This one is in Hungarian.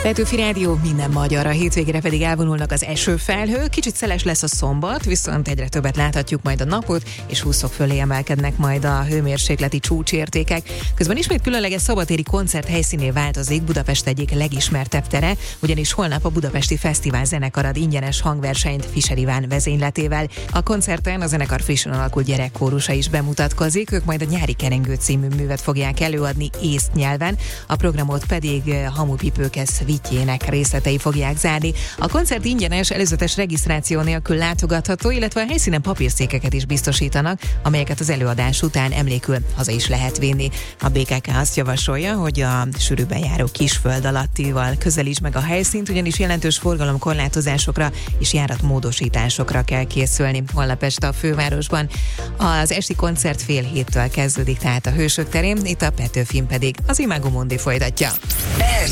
Petőfi Rádió, minden magyar, a hétvégére pedig elvonulnak az esőfelhők, kicsit szeles lesz a szombat, viszont egyre többet láthatjuk majd a napot, és 20 fok fölé emelkednek majd a hőmérsékleti csúcsértékek. Közben ismét különleges szabadtéri koncert helyszíné változik Budapest egyik legismertebb tere, ugyanis holnap a Budapesti Fesztivál zenekar ad ingyenes hangversenyt Fischer Iván vezényletével. A koncerten a zenekar frissen alakult gyerekkórusa is bemutatkozik, ők majd a Nyári Kerengő című művet fogják előadni észt nyelven, a programot pedig Hamupipőkesz Vityének részletei fogják zárni. A koncert ingyenes, előzetes regisztráció nélkül látogatható, illetve a helyszínen papírszékeket is biztosítanak, amelyeket az előadás után emlékül haza is lehet vinni. A BKK azt javasolja, hogy a sűrűben járó Kisföld alattival közelíts meg a helyszínt, ugyanis jelentős forgalomkorlátozásokra és járatmódosításokra kell készülni. Holnap este a fővárosban az esti koncert fél héttől kezdődik, tehát a Hősök terén, itt a Petőfin pedig az Imago Mundi folytatja.